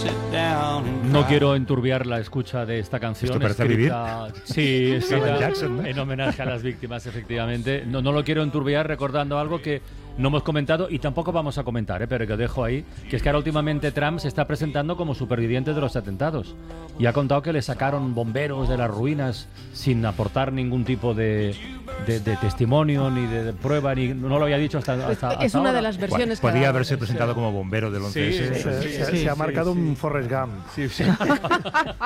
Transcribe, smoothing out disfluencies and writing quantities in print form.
No quiero enturbiar la escucha de esta canción. ¿Esto parece escrita, sí, escrita Jackson, ¿no? en homenaje a las víctimas, efectivamente. No lo quiero enturbiar recordando algo que no hemos comentado y tampoco vamos a comentar, pero que dejo ahí, que es que ahora últimamente Trump se está presentando como superviviente de los atentados y ha contado que le sacaron bomberos de las ruinas sin aportar ningún tipo de testimonio ni de prueba, ni no lo había dicho hasta Es una ahora. de las versiones. Podría que haberse presentado como bombero del 11S. Sí, Se ha marcado un Forrest Gump. Sí.